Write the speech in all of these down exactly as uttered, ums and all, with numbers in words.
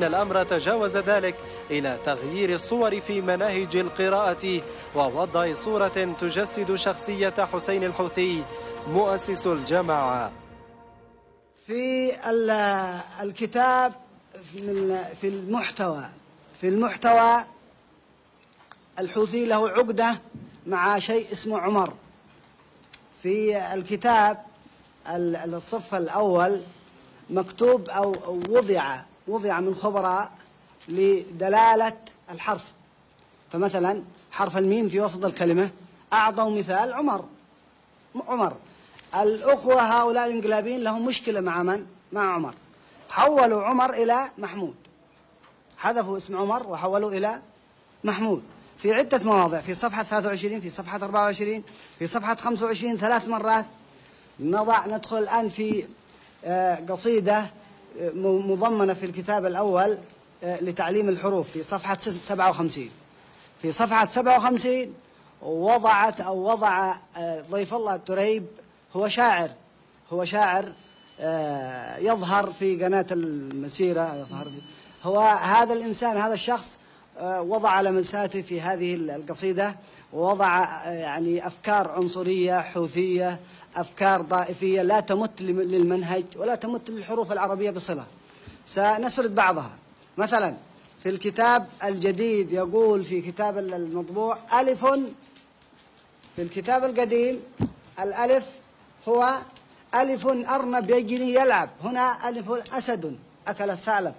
إن الأمر تجاوز ذلك إلى تغيير الصور في مناهج القراءة ووضع صورة تجسد شخصية حسين الحوثي مؤسس الجماعة. في الكتاب في المحتوى في المحتوى الحوثي له عقدة مع شيء اسمه عمر. في الكتاب الصف الأول مكتوب أو وضع وضع من خبراء لدلالة الحرف، فمثلا حرف الميم في وسط الكلمة أعطوا مثال عمر عمر الأخوة هؤلاء الإنقلابيين لهم مشكلة مع من؟ مع عمر، حولوا عمر إلى محمود، حذفوا اسم عمر وحولوا إلى محمود في عدة مواضع، في صفحة ثلاثة وعشرين، في صفحة أربعة وعشرين، في صفحة خمسة وعشرين، ثلاث مرات. نضع ندخل الآن في قصيدة مضمنة في الكتاب الأول لتعليم الحروف في صفحة سبعة وخمسين. في صفحة سبعة وخمسين وضعت أو وضع ضيف الله التريب، هو شاعر هو شاعر يظهر في قناة المسيرة، يظهر هو هذا الإنسان هذا الشخص وضع لمساته في هذه القصيدة، ووضع يعني أفكار عنصرية حوثية، أفكار طائفية لا تمت للمنهج ولا تمت للحروف العربية بصلة. سنسرد بعضها. مثلا في الكتاب الجديد يقول في كتاب المطبوع ألف، في الكتاب القديم الألف هو ألف أرنب يجري يلعب، هنا ألف أسد أكل الثعلب.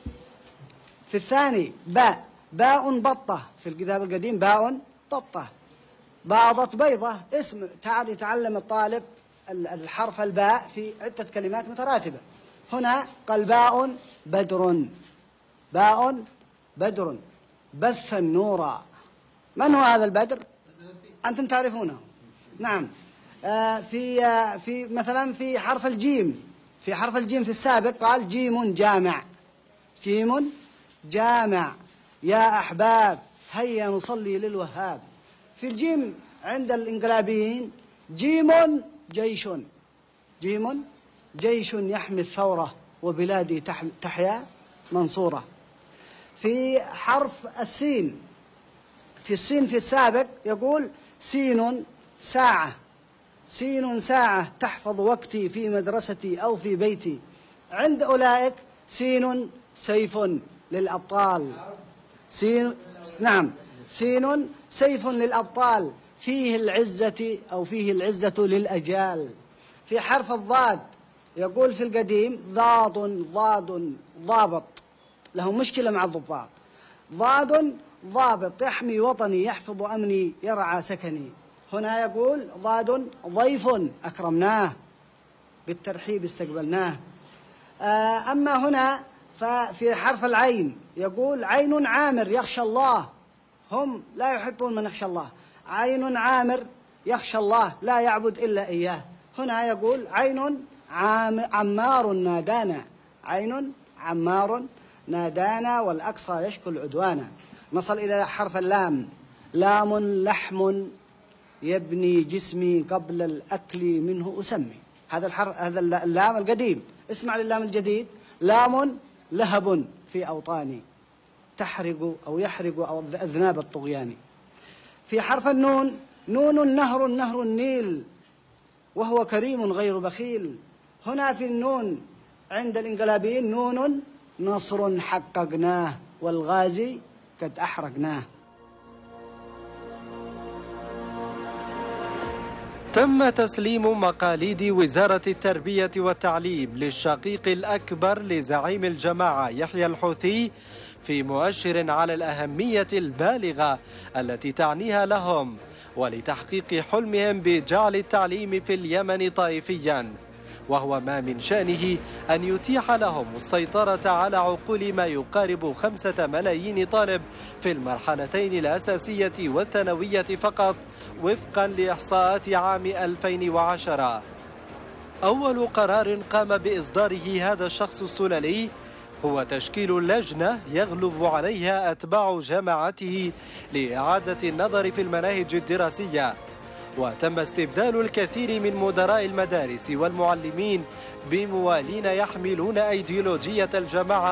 في الثاني باء باء بطة، في الكتاب القديم باء بطة، باضت بيضة اسم يتعلم الطالب الحرف الباء في عدة كلمات متراتبة. هنا قال باء بدر، باء بدر بث النور. من هو هذا البدر؟ أنتم تعرفونه. نعم. آه في آه في مثلا في حرف الجيم، في حرف الجيم في السابق قال جيم جامع، جيم جامع يا أحباب هيا نصلي للوهاب. في الجيم عند الإنقلابيين جيم جيش، جيم جيش يحمي الثورة وبلادي تحيا منصورة. في حرف السين، في السين في السابق يقول سين ساعة، سين ساعة تحفظ وقتي في مدرستي أو في بيتي. عند أولئك سين سيف للأبطال، سين نعم سين سيف للأبطال فيه العزة أو فيه العزة للأجيال. في حرف الضاد يقول في القديم ضاد ضاد ضابط، له مشكلة مع الضباط، ضاد ضابط يحمي وطني يحفظ أمني يرعى سكني. هنا يقول ضاد ضيف أكرمناه بالترحيب استقبلناه. أما هنا ففي حرف العين يقول عين عامر يخشى الله، هم لا يحبون من يخشى الله، عين عامر يخشى الله لا يعبد إلا إياه. هنا يقول عين عمار نادانا، عين عمار نادانا والأقصى يشكو العدوانا. نصل إلى حرف اللام، لام لحم يبني جسمي قبل الأكل منه أسمي. هذا الحرف هذا اللام القديم. اسمع للام الجديد، لام لهب في أوطاني تحرق أو يحرق أو أذناب الطغيان. في حرف النون نون نهر نهر النيل وهو كريم غير بخيل. هنا في النون عند الإنقلابيين نون نصر حققناه والغازي قد أحرقناه. تم تسليم مقاليد وزارة التربية والتعليم للشقيق الأكبر لزعيم الجماعة يحيى الحوثي في مؤشر على الأهمية البالغة التي تعنيها لهم ولتحقيق حلمهم بجعل التعليم في اليمن طائفيا، وهو ما من شأنه أن يتيح لهم السيطرة على عقول ما يقارب خمسة ملايين طالب في المرحلتين الأساسية والثانوية فقط وفقا لإحصاءات عام ألفين وعشرة. أول قرار قام بإصداره هذا الشخص السلالي هو تشكيل لجنة يغلب عليها أتباع جماعته لإعادة النظر في المناهج الدراسية، وتم استبدال الكثير من مدراء المدارس والمعلمين بموالين يحملون أيديولوجية الجماعة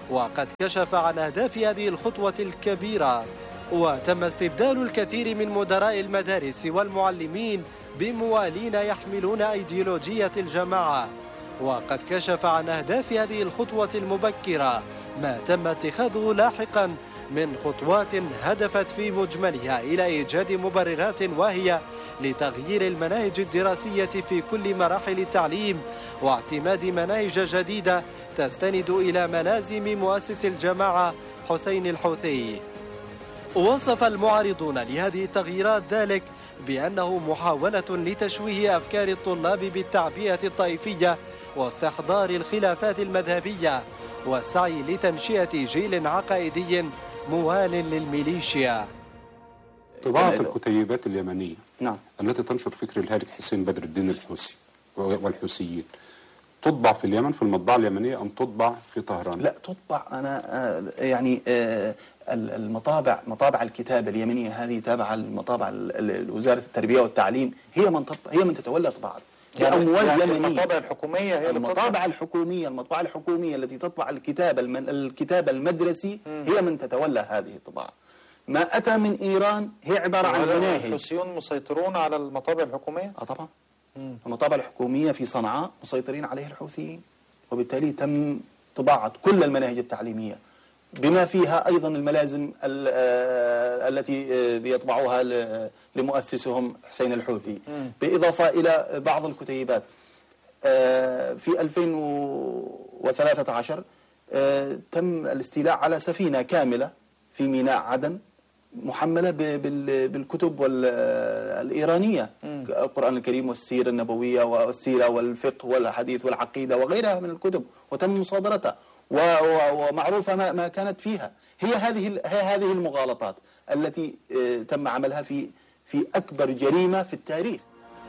وقد كشف عن أهداف هذه الخطوة الكبيرة. وتم استبدال الكثير من مدراء المدارس والمعلمين بموالين يحملون أيديولوجية الجماعة. وقد كشف عن أهداف هذه الخطوة المبكرة ما تم اتخاذه لاحقا من خطوات هدفت في مجملها إلى إيجاد مبررات واهية لتغيير المناهج الدراسية في كل مراحل التعليم، واعتماد مناهج جديدة تستند إلى ملازم مؤسس الجماعة حسين الحوثي. وصف المعارضون لهذه التغييرات ذلك بأنه محاولة لتشويه أفكار الطلاب بالتعبئة الطائفية واستحضار الخلافات المذهبية والسعي لتنشئة جيل عقائدي موال للميليشيا. طباعة الكتيبات اليمنية نعم. التي تنشر فكر الهالك حسين بدر الدين الحوثي والحوثيين تطبع في اليمن في المطبعة اليمنية أم تطبع في طهران؟ لا تطبع. أنا يعني المطابع مطابع الكتاب اليمنية هذه تابعة للمطابع وزارة التربية والتعليم، هي من تطبع، هي من تتولى طباعة بأموال يعني يمنية. المطابع الحكومية هي المطابع الحكومية المطبعة الحكومية التي تطبع الكتاب الكتاب المدرسي هي من تتولى هذه الطباعة. ما أتى من إيران هي عبارة عن مناهج. الحوثيون مسيطرون على المطابع الحكومية؟ آه طبعا. مم. المطابع الحكومية في صنعاء مسيطرين عليها الحوثيين، وبالتالي تم طباعة كل المناهج التعليمية بما فيها أيضا الملازم التي بيطبعوها لمؤسسهم حسين الحوثي، مم. بإضافة إلى بعض الكتيبات. في ألفين وثلاثة عشر تم الاستيلاء على سفينة كاملة في ميناء عدن محملة بالكتب الإيرانية، القرآن الكريم والسيرة النبوية والسيرة والفقه والحديث والعقيدة وغيرها من الكتب، وتم مصادرتها ومعروفة ما كانت فيها. هي هذه هي هذه المغالطات التي تم عملها في في أكبر جريمة في التاريخ.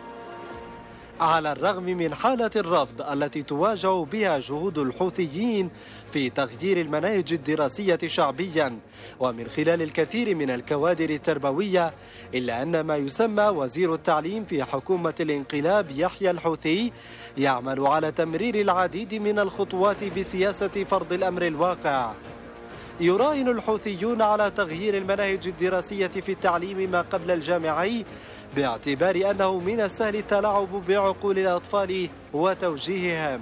على الرغم من حالة الرفض التي تواجه بها جهود الحوثيين في تغيير المناهج الدراسية شعبيا ومن خلال الكثير من الكوادر التربوية، إلا أن ما يسمى وزير التعليم في حكومة الانقلاب يحيى الحوثي يعمل على تمرير العديد من الخطوات بسياسة فرض الأمر الواقع. يراهن الحوثيون على تغيير المناهج الدراسية في التعليم ما قبل الجامعي، باعتبار أنه من السهل التلاعب بعقول الأطفال وتوجيههم.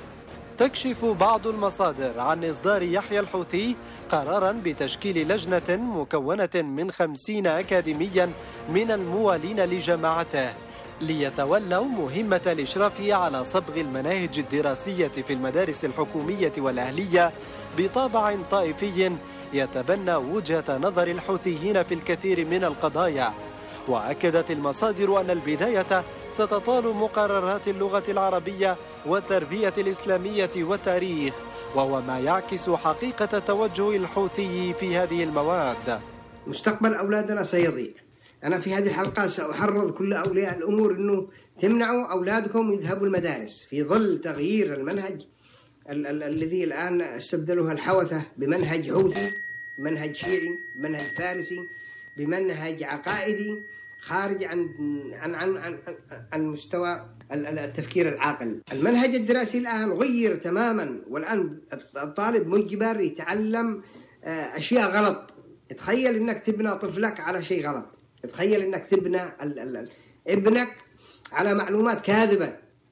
تكشف بعض المصادر عن إصدار يحيى الحوثي قرارا بتشكيل لجنة مكونة من خمسين أكاديميا من الموالين لجماعته ليتولوا مهمة الإشراف على صبغ المناهج الدراسية في المدارس الحكومية والأهلية بطابع طائفي يتبنى وجهة نظر الحوثيين في الكثير من القضايا. وأكدت المصادر أن البداية ستطال مقررات اللغة العربية والتربية الإسلامية والتاريخ، وهو ما يعكس حقيقة توجه الحوثي في هذه المواد. مستقبل أولادنا سيضيع. أنا في هذه الحلقة سأحرض كل أولياء الأمور أنه تمنعوا أولادكم يذهبوا المدارس في ظل تغيير المنهج ال ال الذي الآن استبدلها الحوثة بمنهج حوثي، منهج شيعي، منهج فارسي، بمنهج عقائدي خارج عن عن عن عن, عن مستوى التفكير العاقل. المنهج الدراسي الآن غير تماما، والآن الطالب مجبر يتعلم أشياء غلط. تخيل إنك تبنى طفلك على شيء غلط، تخيل إنك تبنى ال ال ابنك على معلومات كاذبة.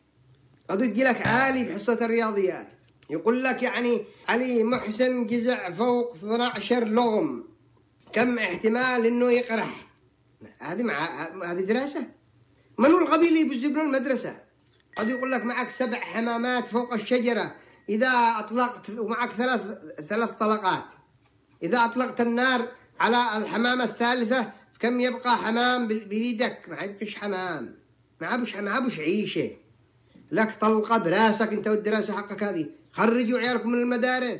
قد يجي لك عالي بحصة الرياضيات يقول لك يعني علي محسن جزع فوق اثنا عشر لغم، كم احتمال انه يقرح؟ هذه مع هذه دراسه؟ من هو الغبي اللي بيجيب له المدرسه؟ قد يقول لك معك سبع حمامات فوق الشجره، اذا اطلقت ومعك ثلاث ثلاث طلقات، اذا اطلقت النار على الحمامه الثالثه كم يبقى حمام بيدك؟ ما عبش حمام، ما عبش ما عبش عيشه، لك طلقه براسك انت والدراسه حقك هذه. خرجوا عيالكم من المدارس.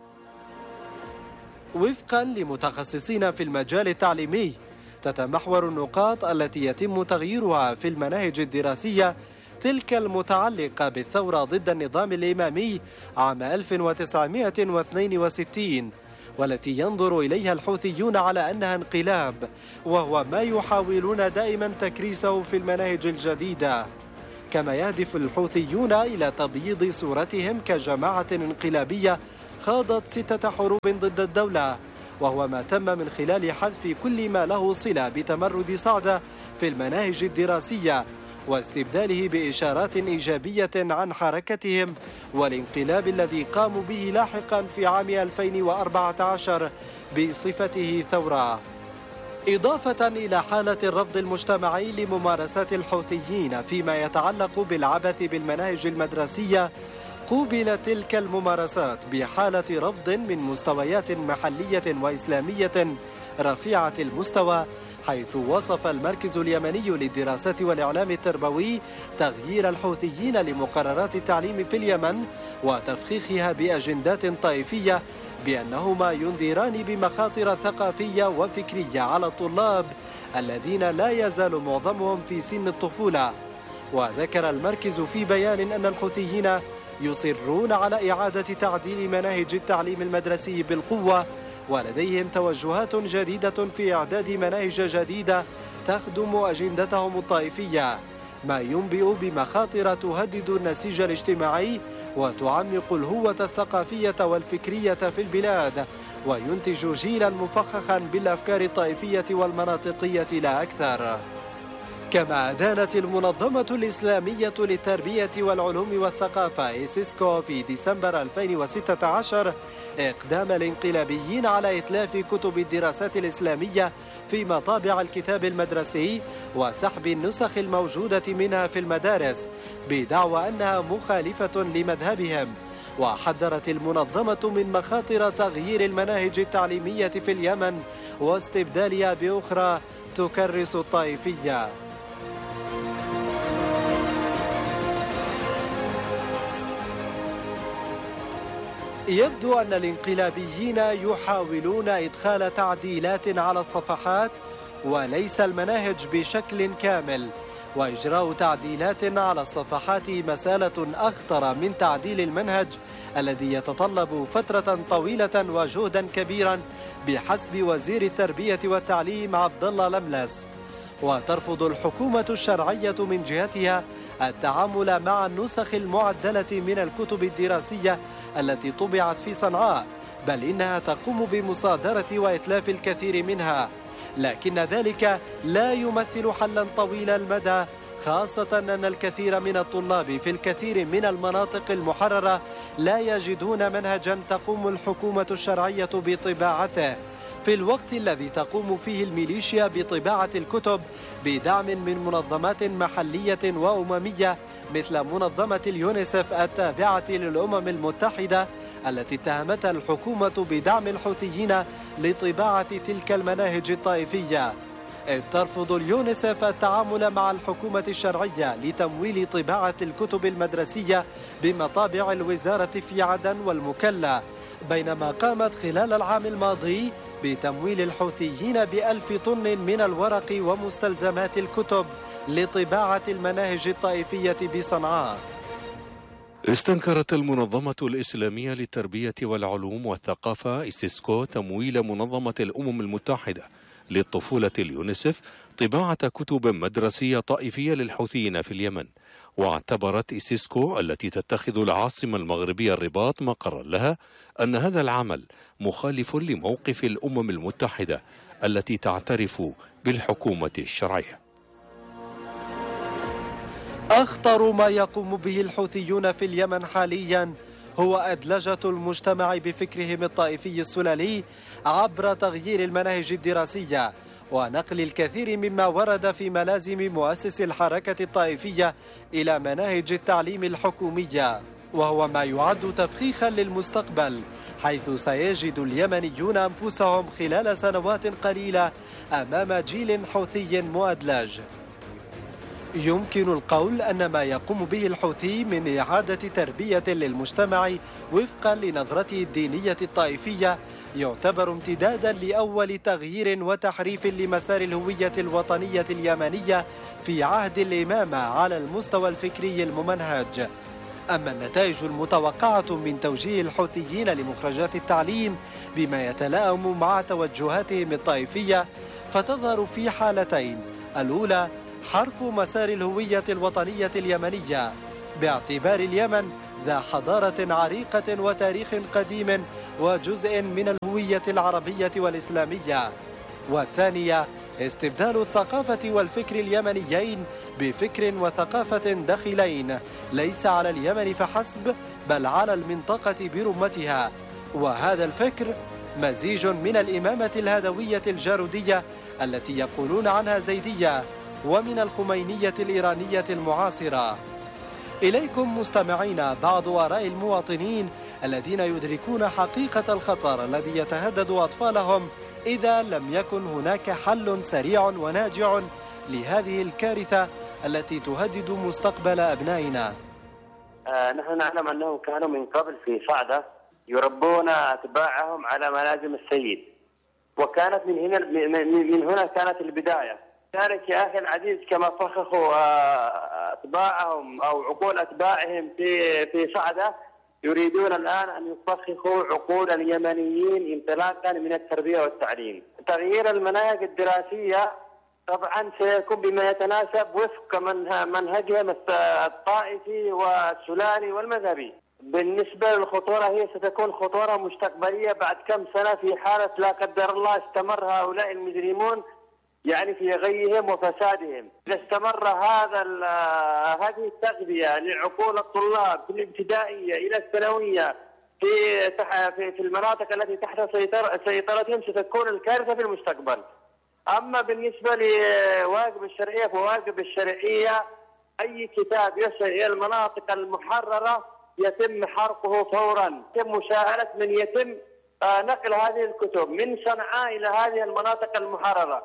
وفقا لمتخصصين في المجال التعليمي، تتمحور النقاط التي يتم تغييرها في المناهج الدراسية تلك المتعلقة بالثورة ضد النظام الإمامي عام ألف وتسعمائة واثنين وستين، والتي ينظر إليها الحوثيون على أنها انقلاب، وهو ما يحاولون دائما تكريسه في المناهج الجديدة. كما يهدف الحوثيون إلى تبييض صورتهم كجماعة انقلابية خاضت ستة حروب ضد الدولة، وهو ما تم من خلال حذف كل ما له صلة بتمرد صعدة في المناهج الدراسية واستبداله بإشارات إيجابية عن حركتهم والانقلاب الذي قاموا به لاحقا في عام ألفين وأربعة عشر بصفته ثورة. إضافة إلى حالة الرفض المجتمعي لممارسات الحوثيين فيما يتعلق بالعبث بالمناهج المدرسية، قوبلت تلك الممارسات بحالة رفض من مستويات محلية وإسلامية رفيعة المستوى، حيث وصف المركز اليمني للدراسات والإعلام التربوي تغيير الحوثيين لمقررات التعليم في اليمن وتفخيخها بأجندات طائفية بأنهما ينذران بمخاطر ثقافية وفكرية على الطلاب الذين لا يزال معظمهم في سن الطفولة. وذكر المركز في بيان أن الحوثيين يصرون على إعادة تعديل مناهج التعليم المدرسي بالقوة، ولديهم توجهات جديدة في إعداد مناهج جديدة تخدم أجندتهم الطائفية، ما ينبئ بمخاطر تهدد النسيج الاجتماعي وتعمق الهوة الثقافية والفكرية في البلاد، وينتج جيلا مفخخا بالأفكار الطائفية والمناطقية لا أكثر. كما أدانت المنظمة الإسلامية للتربية والعلوم والثقافة إسيسكو في ديسمبر ألفين وستة عشر إقدام الانقلابيين على إتلاف كتب الدراسات الإسلامية في مطابع الكتاب المدرسي وسحب النسخ الموجودة منها في المدارس بدعوى أنها مخالفة لمذهبهم. وحذرت المنظمة من مخاطر تغيير المناهج التعليمية في اليمن واستبدالها بأخرى تكرس الطائفية. يبدو أن الانقلابيين يحاولون إدخال تعديلات على الصفحات وليس المناهج بشكل كامل، وإجراء تعديلات على الصفحات مسألة أخطر من تعديل المنهج الذي يتطلب فترة طويلة وجهدا كبيرا بحسب وزير التربية والتعليم عبد الله لملس. وترفض الحكومة الشرعية من جهتها التعامل مع النسخ المعدلة من الكتب الدراسية التي طبعت في صنعاء، بل إنها تقوم بمصادرة وإتلاف الكثير منها، لكن ذلك لا يمثل حلا طويل المدى، خاصة أن الكثير من الطلاب في الكثير من المناطق المحررة لا يجدون منهجا تقوم الحكومة الشرعية بطباعته، في الوقت الذي تقوم فيه الميليشيا بطباعة الكتب بدعم من منظمات محلية وأممية مثل منظمة اليونيسف التابعة للأمم المتحدة التي اتهمتها الحكومة بدعم الحوثيين لطباعة تلك المناهج الطائفية. إذ ترفض اليونيسف التعامل مع الحكومة الشرعية لتمويل طباعة الكتب المدرسية بمطابع الوزارة في عدن والمكلا، بينما قامت خلال العام الماضي بتمويل الحوثيين بألف طن من الورق ومستلزمات الكتب لطباعة المناهج الطائفية بصنعاء. استنكرت المنظمة الإسلامية للتربية والعلوم والثقافة إسيسكو تمويل منظمة الأمم المتحدة للطفولة اليونيسف طباعة كتب مدرسية طائفية للحوثيين في اليمن. واعتبرت إسيسكو التي تتخذ العاصمة المغربية الرباط مقرا لها أن هذا العمل مخالف لموقف الأمم المتحدة التي تعترف بالحكومة الشرعية. أخطر ما يقوم به الحوثيون في اليمن حاليا هو أدلجة المجتمع بفكرهم الطائفي السلالي عبر تغيير المناهج الدراسية ونقل الكثير مما ورد في ملازم مؤسس الحركة الطائفية إلى مناهج التعليم الحكومية، وهو ما يعد تفخيخا للمستقبل، حيث سيجد اليمنيون أنفسهم خلال سنوات قليلة أمام جيل حوثي مؤدلج. يمكن القول أن ما يقوم به الحوثي من إعادة تربية للمجتمع وفقا لنظرته الدينية الطائفية يعتبر امتدادا لأول تغيير وتحريف لمسار الهوية الوطنية اليمنية في عهد الإمامة على المستوى الفكري الممنهج. أما النتائج المتوقعة من توجيه الحوثيين لمخرجات التعليم بما يتلائم مع توجهاتهم الطائفية فتظهر في حالتين: الأولى حرف مسار الهوية الوطنية اليمنية باعتبار اليمن ذا حضارة عريقة وتاريخ قديم وجزء من الهوية العربية والإسلامية. والثانية استبدال الثقافة والفكر اليمنيين بفكر وثقافة داخلين ليس على اليمن فحسب بل على المنطقة برمتها، وهذا الفكر مزيج من الإمامة الهدوية الجارودية التي يقولون عنها زيدية ومن الخمينية الإيرانية المعاصرة. إليكم مستمعين بعض آراء المواطنين الذين يدركون حقيقة الخطر الذي يتهدد أطفالهم إذا لم يكن هناك حل سريع وناجع لهذه الكارثة التي تهدد مستقبل أبنائنا. آه نحن نعلم أنهم كانوا من قبل في صعدة يربون أتباعهم على ملازم السيد، وكانت من هنا من هنا كانت البداية. ذلك يا أخي العزيز كما فخخوا أتباعهم أو عقول أتباعهم في في صعدة، يريدون الآن أن يفخخوا عقول اليمنيين انطلاقا من التربية والتعليم. تغيير المناهج الدراسية طبعا سيكون بما يتناسب وفق منهجهم الطائفي والسلالي والمذهبي. بالنسبة للخطورة هي ستكون خطورة مستقبلية بعد كم سنة في حالة لا قدر الله استمر هؤلاء المجرمون يعني في غيهم وفسادهم. إذا استمر هذا هذه التغذية لعقول الطلاب في الابتدائية إلى الثانوية في في المناطق التي تحت سيطرتهم ستكون الكارثة في المستقبل. أما بالنسبة لواجب الشرعية فواجب الشرعية أي كتاب يصل إلى المناطق المحررة يتم حرقه فورا، يتم مشاهدة من يتم نقل هذه الكتب من صنعاء إلى هذه المناطق المحررة.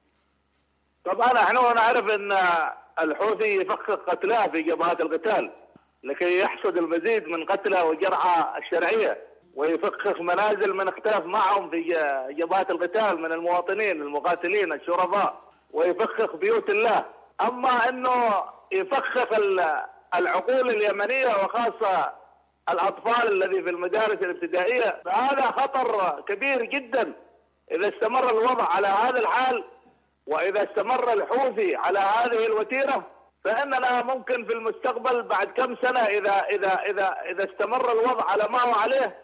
طبعا نحن نعرف أن الحوثي يفخخ قتلاه في جبهات القتال لكي يحصد المزيد من قتلى وجرحى الشرعية، ويفخخ منازل من اختلف معهم في جبهات القتال من المواطنين المقاتلين الشرفاء، ويفخخ بيوت الله. أما أنه يفخخ العقول اليمنية وخاصة الأطفال الذي في المدارس الابتدائية، فهذا خطر كبير جدا إذا استمر الوضع على هذا الحال، وإذا استمر الحوثي على هذه الوتيرة فإننا ممكن في المستقبل بعد كم سنة إذا إذا إذا إذا استمر الوضع على ما هو عليه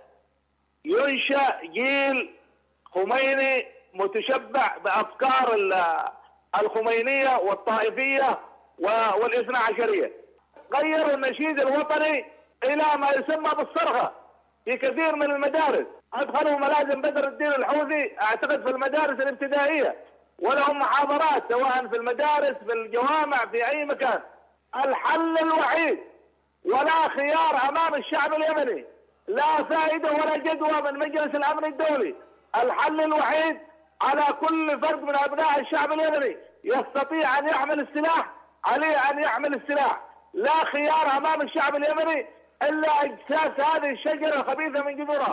ينشأ جيل خميني متشبع بأفكار الخمينية والطائفية والاثنى عشرية. غيروا النشيد الوطني إلى ما يسمى بالصرخة في كثير من المدارس، أدخلوا ملازم بدر الدين الحوثي أعتقد في المدارس الابتدائية، ولهم محاضرات سواء في المدارس في الجوامع في أي مكان. الحل الوحيد ولا خيار أمام الشعب اليمني، لا فائدة ولا جدوى من مجلس الأمن الدولي، الحل الوحيد على كل فرد من أبناء الشعب اليمني يستطيع أن يحمل السلاح عليه أن يحمل السلاح. لا خيار أمام الشعب اليمني إلا إجساس هذه الشجرة الخبيثة من جذورها.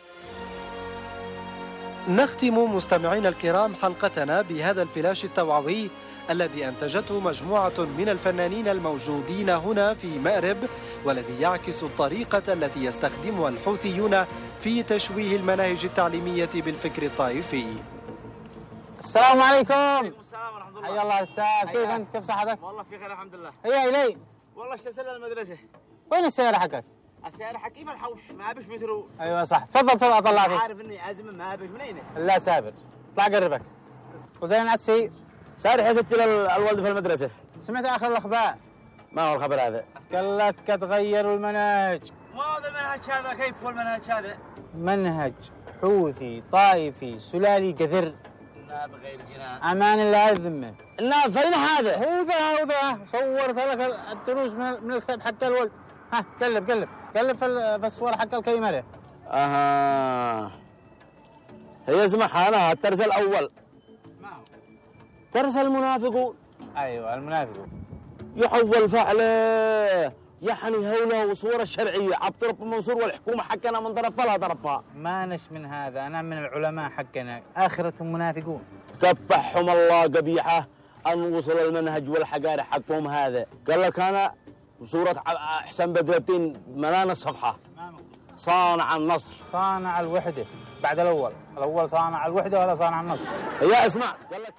نختم مستمعينا الكرام حلقتنا بهذا الفلاش التوعوي الذي أنتجته مجموعة من الفنانين الموجودين هنا في مأرب، والذي يعكس الطريقة التي يستخدمها الحوثيون في تشويه المناهج التعليمية بالفكر الطائفي. السلام عليكم. وعليكم السلام ورحمة الله. حيا الله أستاذ، كيف أنت؟ كيف صحتك؟ والله في خير الحمد لله. هيا إلي. والله اشتسل المدرسة. وين السيارة حقك؟ السيارة حقي في الحوش، ما بش بترو. أيوة صح، تفضل تفضل أطلع فيك. عارف إني أزمة ما بش منين؟ لا سابر، اطلع قربك. وزين عدسي. سارح يسجل الولد في المدرسة. سمعت آخر الأخبار؟ ما هو الخبر هذا؟ قال لك تغيروا المناهج. ما هذا المنهج هذا؟ كيف هو المنهج هذا؟ منهج حوثي طائفي سلالي قذر. لا بغير جنان. أمان الله الذمة. لا فين هذا؟ هو ذا هو ذا، صورت لك الدروس من من الكتاب حق الولد. ها قلب قلب قلب في في الصور حق الكاميرا. اها هي اسمها انا الترس الاول. ما هو؟ ترس المنافقون. ايوه المنافقون. يحول فعله يعني هوله وصوره الشرعيه عبد رب منصور والحكومه حقنا من طرف لا طرفها. ما نش من هذا، انا من العلماء حقنا اخرتهم منافقون. كبحهم الله قبيحه ان وصل المنهج والحقائق حقهم هذا. قال لك انا صورة حسن بدر الدين ملان الصفحة. صانع النصر. صانع الوحدة بعد الأول، الأول صانع الوحدة ولا صانع النصر. يا اسمع قال لك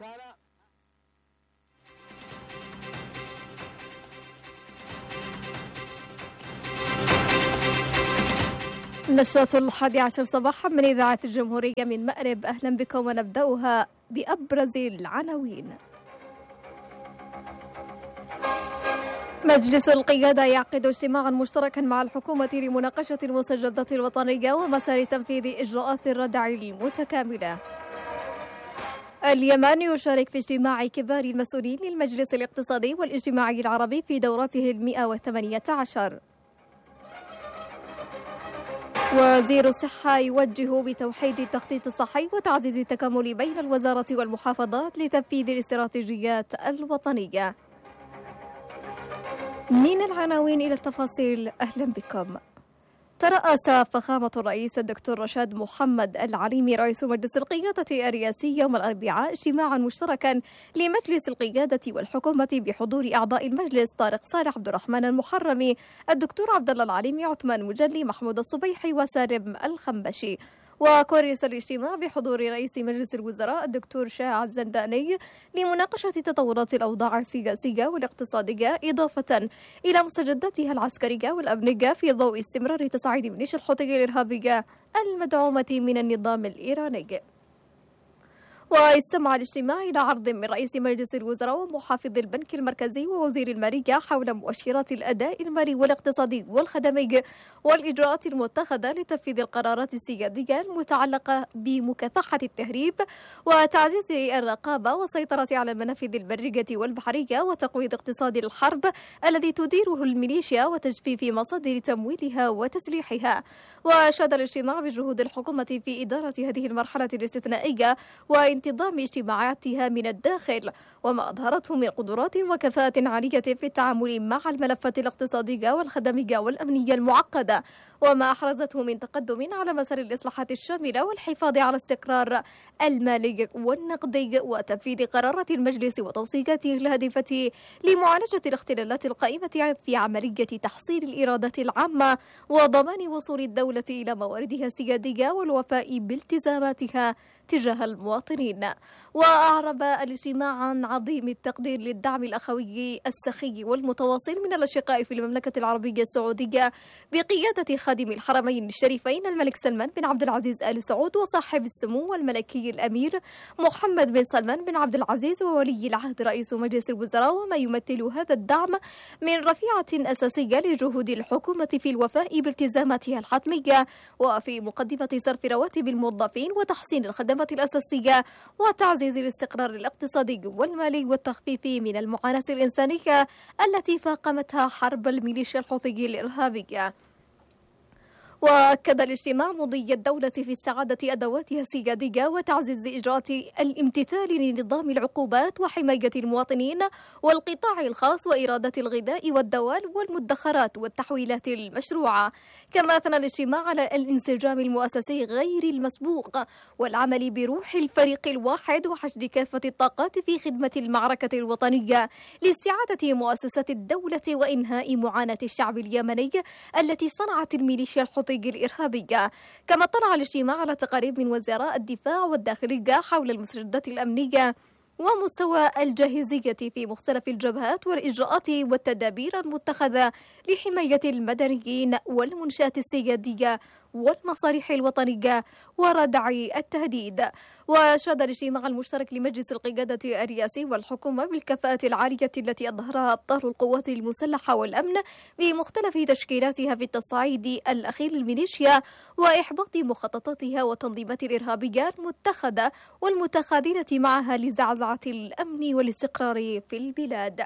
أنا نشرة الحادي عشر صباحا من إذاعة الجمهورية من مأرب، أهلا بكم ونبدأها بأبرز العناوين. مجلس القيادة يعقد اجتماعا مشتركا مع الحكومة لمناقشة المستجدات الوطنية ومسار تنفيذ إجراءات الردع المتكاملة. اليمن يشارك في اجتماع كبار المسؤولين للمجلس الاقتصادي والاجتماعي العربي في دورته المئة والثمانية عشر. وزير الصحة يوجه بتوحيد التخطيط الصحي وتعزيز التكامل بين الوزارة والمحافظات لتنفيذ الاستراتيجيات الوطنية. من العناوين إلى التفاصيل، أهلا بكم. ترأس فخامة الرئيس الدكتور رشاد محمد العليمي رئيس مجلس القيادة الرئاسي يوم الأربعاء اجتماعا مشتركا لمجلس القيادة والحكومة بحضور أعضاء المجلس طارق صالح، عبد الرحمن المحرمي، الدكتور عبد الله العليمي، عثمان مجلي، محمود الصبيحي وسالم الخنبشي. وكرس الاجتماع بحضور رئيس مجلس الوزراء الدكتور شاع الزنداني لمناقشة تطورات الأوضاع السياسية والاقتصادية إضافة إلى مستجداتها العسكرية والأمنية في ضوء استمرار تصعيد ميليشيا الحوثي الإرهابية المدعومة من النظام الإيراني. واستمع الاجتماع إلى عرض من رئيس مجلس الوزراء ومحافظ البنك المركزي ووزير المالية حول مؤشرات الأداء المالي والاقتصادي والخدمي والإجراءات المتخذة لتنفيذ القرارات السيادية المتعلقة بمكافحة التهريب وتعزيز الرقابة والسيطرة على المنافذ البرية والبحرية وتقويض اقتصاد الحرب الذي تديره الميليشيا وتجفيف مصادر تمويلها وتسليحها. وأشاد الاجتماع بجهود الحكومة في إدارة هذه المرحلة الاستثنائية وانتظام اجتماعاتها من الداخل، وما أظهرته من قدرات وكفاءة عالية في التعامل مع الملفات الاقتصادية والخدمية والأمنية المعقدة، وما أحرزته من تقدم على مسار الإصلاحات الشاملة والحفاظ على استقرار المالي والنقدي وتنفيذ قرارات المجلس وتوصياته الهادفة لمعالجة الاختلالات القائمة في عملية تحصيل الإيرادات العامة وضمان وصول الدولة إلى مواردها السيادية والوفاء بالتزاماتها تجاه المواطنين. وأعرب الاجتماع عن عظيم التقدير للدعم الأخوي السخي والمتواصل من الأشقاء في المملكة العربية السعودية بقيادة خادم الحرمين الشريفين الملك سلمان بن عبد العزيز آل سعود وصاحب السمو الملكي الأمير محمد بن سلمان بن عبد العزيز وولي العهد رئيس مجلس الوزراء، وما يمثل هذا الدعم من رفيعة أساسية لجهود الحكومة في الوفاء بالتزاماتها الحتمية وفي مقدمة صرف رواتب الموظفين وتحسين الخدمات الأساسية وتعزيز الاستقرار الاقتصادي والمالي والتخفيف من المعاناة الإنسانية التي فاقمتها حرب الميليشيا الحوثي الإرهابية. وأكد الاجتماع مضي الدولة في استعادة أدواتها السيادية وتعزيز إجراءات الامتثال لنظام العقوبات وحماية المواطنين والقطاع الخاص وإيرادات الغذاء والدواء والمدخرات والتحويلات المشروعة. كما أثنى الاجتماع على الانسجام المؤسسي غير المسبوق والعمل بروح الفريق الواحد وحشد كافة الطاقات في خدمة المعركة الوطنية لاستعادة مؤسسات الدولة وإنهاء معاناة الشعب اليمني التي صنعت الميليشيا الحوثي الإرهابية. كما اطلع الاجتماع على تقارير من وزراء الدفاع والداخلية حول المستجدات الأمنية ومستوى الجاهزية في مختلف الجبهات والإجراءات والتدابير المتخذة لحماية المدنيين والمنشآت السيادية والمصالح الوطنية وردع التهديد. وأشاد الاجتماع المشترك لمجلس القيادة الرئاسي والحكومة بالكفاءة العالية التي أظهرها أبطال القوات المسلحة والأمن بمختلف تشكيلاتها في التصعيد الأخير للميليشيا وإحباط مخططاتها والتنظيمات الإرهابية المتخذة والمتخاذلة معها لزعزعة الأمن والاستقرار في البلاد.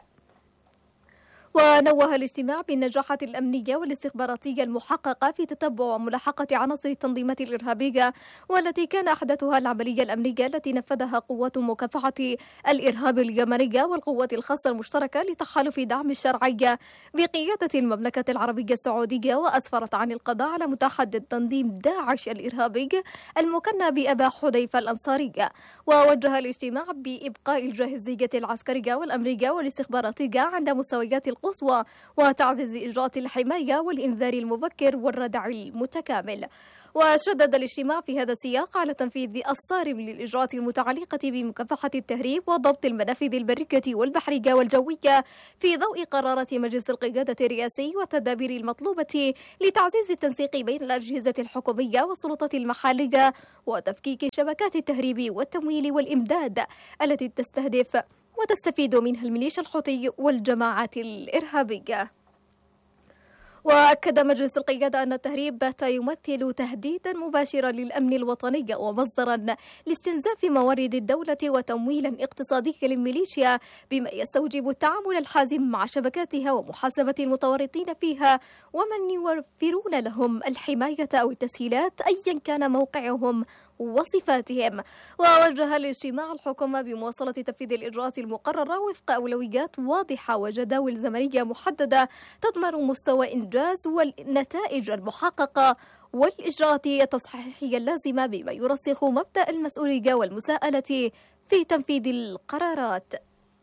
ونوه الاجتماع بالنجاحات الأمنية والاستخباراتية المحققة في تتبع وملاحقة عناصر التنظيمات الإرهابية والتي كان أحدثها العملية الأمنية التي نفذها قوات مكافحة الإرهاب اليمنية والقوات الخاصة المشتركة لتحالف دعم الشرعية بقيادة المملكة العربية السعودية، وأسفرت عن القضاء على متحدي التنظيم داعش الإرهابي المكنى بأبا حذيفة الأنصاري. ووجه الاجتماع بإبقاء الجاهزية العسكرية والأمنية والاستخباراتية عند مستويات القصوى وتعزيز إجراءات الحماية والإنذار المبكر والردع المتكامل. وشدد الاجتماع في هذا السياق على تنفيذ الصارم للإجراءات المتعلقة بمكافحة التهريب وضبط المنافذ البرية والبحرية والجوية في ضوء قرارات مجلس القيادة الرئاسي والتدابير المطلوبة لتعزيز التنسيق بين الأجهزة الحكومية والسلطات المحلية وتفكيك شبكات التهريب والتمويل والإمداد التي تستهدف وتستفيد منها الميليشيا الحوثي والجماعات الإرهابية. وأكد مجلس القيادة أن التهريب بات يمثل تهديدا مباشرا للأمن الوطني ومصدرا لاستنزاف موارد الدولة وتمويلا اقتصاديا للميليشيا، بما يستوجب التعامل الحازم مع شبكاتها ومحاسبة المتورطين فيها ومن يوفرون لهم الحماية أو التسهيلات أيا كان موقعهم وصفاتهم. ووجه الاجتماع الحكومة بمواصلة تنفيذ الإجراءات المقررة وفق أولويات واضحة وجداول زمنية محددة تضمن مستوى إنجاز والنتائج المحققة والإجراءات التصحيحية اللازمة، بما يرسخ مبدأ المسؤولية والمساءلة في تنفيذ القرارات.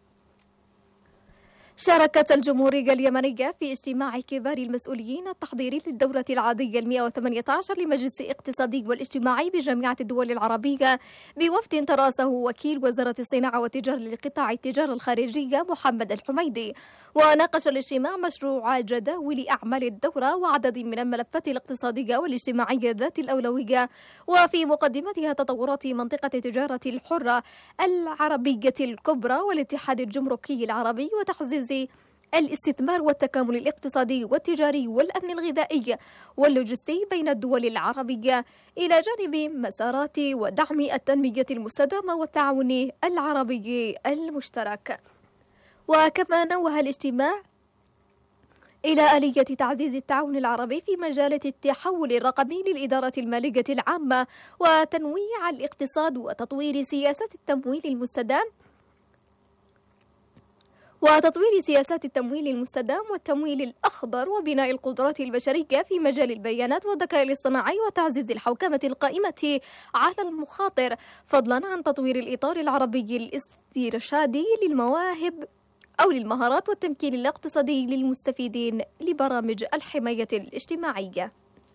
شاركت الجمهورية اليمنية في اجتماع كبار المسؤولين التحضيري للدورة العادية المئة وثمانية عشر لمجلس الاقتصادي والاجتماعي بجامعة الدول العربية بوفد ترأسه وكيل وزارة الصناعة والتجارة لقطاع التجارة الخارجية محمد الحميدي. وناقش الاجتماع مشروع جداول أعمال الدورة وعدد من الملفات الاقتصادية والاجتماعية ذات الأولوية، وفي مقدمتها تطورات منطقة التجارة الحرة العربية الكبرى والاتحاد الجمركي العربي وتعزيز الاستثمار والتكامل الاقتصادي والتجاري والأمن الغذائي واللوجستي بين الدول العربية، إلى جانب مسارات ودعم التنمية المستدامة والتعاون العربي المشترك. وكما نوه الاجتماع إلى آلية تعزيز التعاون العربي في مجال التحول الرقمي للإدارة المالية العامة وتنويع الاقتصاد وتطوير سياسات التمويل المستدام وتطوير سياسات التمويل المستدام والتمويل الأخضر وبناء القدرات البشرية في مجال البيانات والذكاء الاصطناعي وتعزيز الحوكمة القائمة على المخاطر، فضلا عن تطوير الإطار العربي الاسترشادي للمواهب أو للمهارات والتمكين الاقتصادي للمستفيدين لبرامج الحماية الاجتماعية.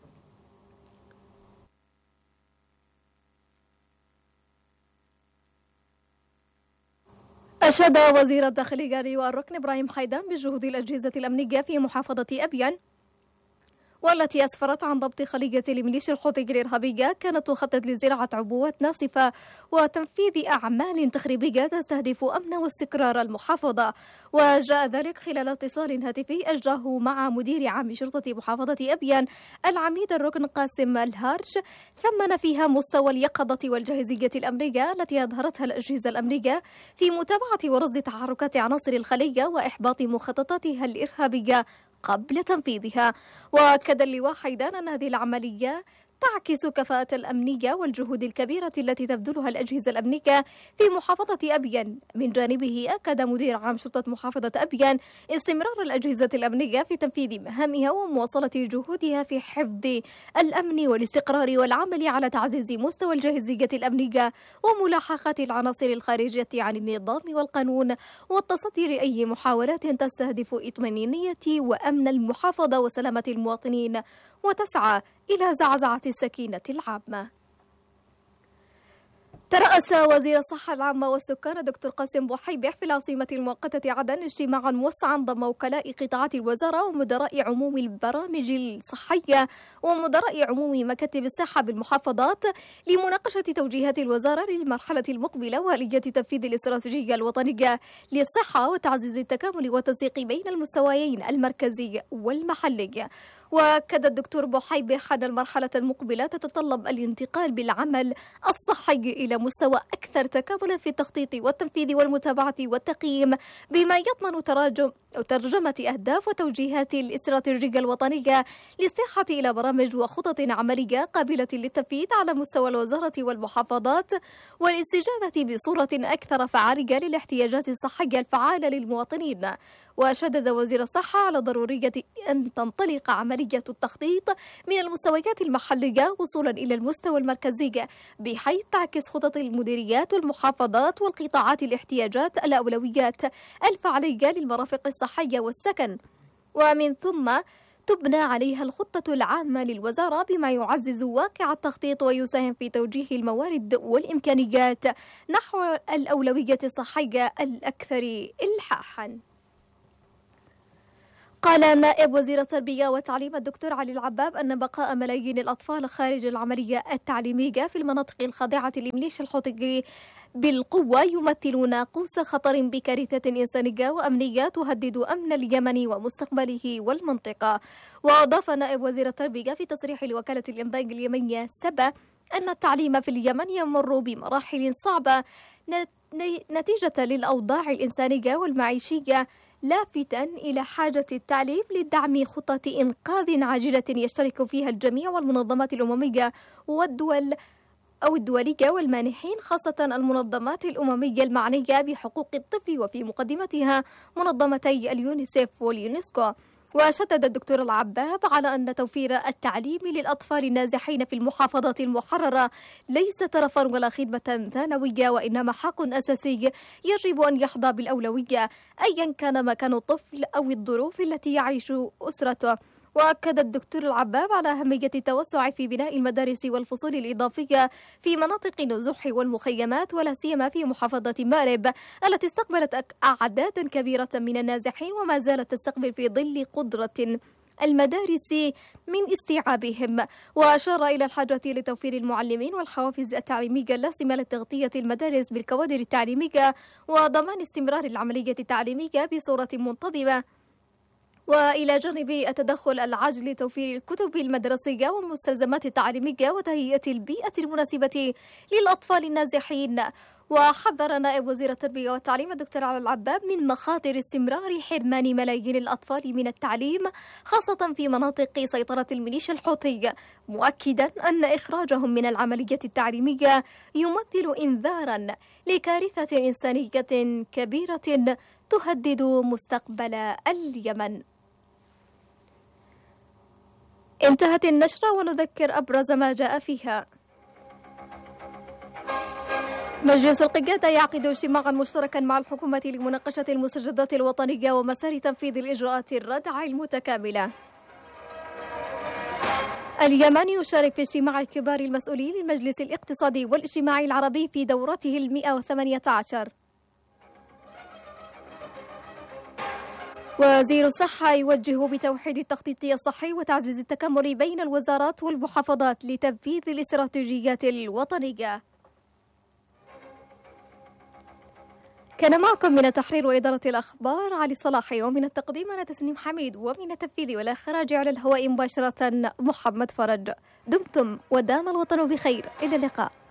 أشاد وزير الداخلية لواء الركن إبراهيم حيدان بجهود الأجهزة الأمنية في محافظة أبيان، والتي أسفرت عن ضبط خلية الميليشيا الحوثي الإرهابية كانت تخطط لزراعة عبوات ناسفة وتنفيذ أعمال تخريبية تستهدف أمن واستقرار المحافظة. وجاء ذلك خلال اتصال هاتفي أجراه مع مدير عام شرطة محافظة أبيان العميد الركن قاسم الهارش، ثمن فيها مستوى اليقظة والجاهزية الأمنية التي أظهرتها الأجهزة الأمنية في متابعة ورصد تحركات عناصر الخلية وإحباط مخططاتها الإرهابية قبل تنفيذها. وأكد اللواء حيدان أن هذه العملية تعكس كفاءة الأمنية والجهود الكبيرة التي تبذلها الأجهزة الأمنية في محافظة أبيان. من جانبه أكد مدير عام شرطة محافظة أبيان استمرار الأجهزة الأمنية في تنفيذ مهامها ومواصلة جهودها في حفظ الأمن والاستقرار والعمل على تعزيز مستوى الجاهزية الأمنية وملاحقة العناصر الخارجية عن النظام والقانون والتصدي لأي محاولات تستهدف إطمئنانية وأمن المحافظة وسلامة المواطنين وتسعى إلى زعزعة السكينة العامة. ترأس وزير الصحة العامة والسكان دكتور قاسم بوحيبة في العاصمة المؤقتة عدن اجتماعا موسعا ضم وكلاء قطاعات الوزارة ومدراء عموم البرامج الصحية ومدراء عموم مكاتب الصحة بالمحافظات لمناقشة توجيهات الوزارة للمرحلة المقبلة وآلية تنفيذ الاستراتيجية الوطنية للصحة وتعزيز التكامل والتنسيق بين المستويين المركزي والمحلي. وأكد الدكتور بوحيبة أن المرحلة المقبلة تتطلب الانتقال بالعمل الصحي إلى مستوى أكثر تكاملا في التخطيط والتنفيذ والمتابعة والتقييم، بما يضمن تراجم أو ترجمة أهداف وتوجيهات الاستراتيجية الوطنية لاستيحة إلى برامج وخطط عملية قابلة للتنفيذ على مستوى الوزارة والمحافظات والاستجابة بصورة أكثر فعالية للاحتياجات الصحية الفعالة للمواطنين. وشدد وزير الصحة على ضرورية أن تنطلق عملية التخطيط من المستويات المحلية وصولا إلى المستوى المركزي، بحيث تعكس خطط المديريات والمحافظات والقطاعات الاحتياجات الأولويات الفعلية للمرافق الصحية والسكن، ومن ثم تبنى عليها الخطة العامة للوزارة بما يعزز واقع التخطيط ويساهم في توجيه الموارد والإمكانيات نحو الأولوية الصحية الأكثر إلحاحا. قال نائب وزير التربية والتعليم الدكتور علي العباب أن بقاء ملايين الأطفال خارج العملية التعليمية في المناطق الخاضعة لميليشيا الحوثي بالقوة يمثل ناقوس خطر بكارثة إنسانية وأمنية تهدد أمن اليمن ومستقبله والمنطقة. وأضاف نائب وزير التربية في تصريح لوكالة الإنباء اليمنية سبا أن التعليم في اليمن يمر بمراحل صعبة نتيجة للأوضاع الإنسانية والمعيشية، لافتا إلى حاجة التعليم لدعم خطة إنقاذ عاجلة يشترك فيها الجميع والمنظمات الأممية والدول أو الدولية والمانحين، خاصة المنظمات الأممية المعنية بحقوق الطفل وفي مقدمتها منظمتي اليونيسيف واليونسكو. وشدد الدكتور العباب على أن توفير التعليم للأطفال النازحين في المحافظات المحررة ليس ترفا ولا خدمة ثانوية، وإنما حق أساسي يجب أن يحظى بالأولوية أيا كان مكان الطفل أو الظروف التي يعيش أسرته. وأكد الدكتور العباب على أهمية التوسع في بناء المدارس والفصول الإضافية في مناطق النزوح والمخيمات، ولا سيما في محافظة مأرب التي استقبلت أعداد كبيرة من النازحين وما زالت تستقبل في ظل قدرة المدارس من استيعابهم. وأشار إلى الحاجة لتوفير المعلمين والحوافز التعليمية اللازمة لتغطية المدارس بالكوادر التعليمية وضمان استمرار العملية التعليمية بصورة منتظمة، وإلى جانب التدخل العاجل لتوفير الكتب المدرسية والمستلزمات التعليمية وتهيئة البيئة المناسبة للأطفال النازحين. وحذر نائب وزير التربية والتعليم الدكتور علي العباب من مخاطر استمرار حرمان ملايين الأطفال من التعليم خاصة في مناطق سيطرة الميليشيا الحوثي، مؤكدا أن إخراجهم من العملية التعليمية يمثل إنذارا لكارثة إنسانية كبيرة تهدد مستقبل اليمن. انتهت النشرة ونذكر أبرز ما جاء فيها. مجلس القيادة يعقد اجتماعا مشتركا مع الحكومة لمناقشة المستجدات الوطنية ومسار تنفيذ الإجراءات الردع المتكاملة. اليمن يشارك في اجتماع كبار المسؤولين للمجلس الاقتصادي والاجتماعي العربي في دورته المئة وثمانية عشر. وزير الصحة يوجه بتوحيد التخطيط الصحي وتعزيز التكامل بين الوزارات والمحافظات لتنفيذ الاستراتيجيات الوطنية. كان معكم من التحرير وإدارة الأخبار علي صلاحي، ومن التقديم أنا تسنيم حميد، ومن التنفيذ والإخراج على الهواء مباشرة محمد فرج. دمتم ودام الوطن بخير، إلى اللقاء.